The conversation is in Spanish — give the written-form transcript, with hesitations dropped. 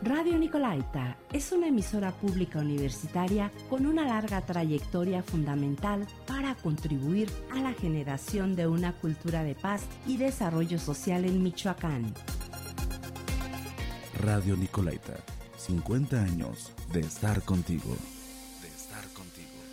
Radio Nicolaita es una emisora pública universitaria con una larga trayectoria fundamental para contribuir a la generación de una cultura de paz y desarrollo social en Michoacán. Radio Nicolaita, 50 años de estar contigo.